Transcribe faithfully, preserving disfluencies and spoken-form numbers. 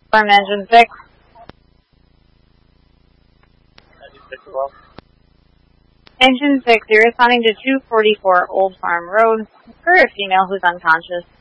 Farm engine six. Engine six, you're responding to two forty-four Old Farm Road for a female who's unconscious.